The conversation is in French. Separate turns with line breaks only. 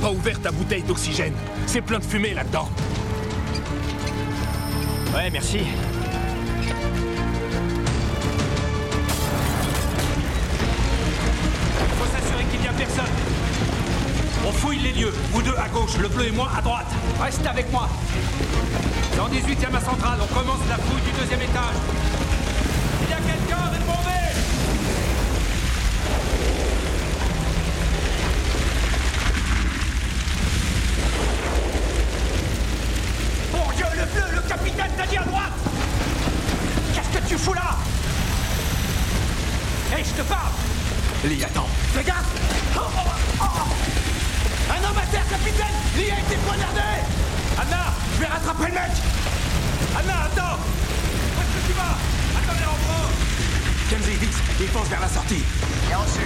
pas ouvert ta bouteille d'oxygène. C'est plein de fumée là-dedans.
Ouais, merci.
Faut s'assurer qu'il n'y a personne. On fouille les lieux. Vous deux à gauche, le bleu et moi à droite. Reste avec moi. Dans 18e à Centrale, on commence la fouille du 2e étage. Il y a quelqu'un, répondez! Mon Dieu, le bleu, le capitaine t'a dit à droite! Qu'est-ce que tu fous là? Hé, je te parle!
Lee, attends.
Fais gaffe! Un homme à terre, capitaine! Lee a été poignardé! Anna, je vais rattraper le mec! Anna, attends! Où est-ce que tu vas? Attendez en gros!
Kenzie, vite, il fonce vers la sortie.
Bien reçu.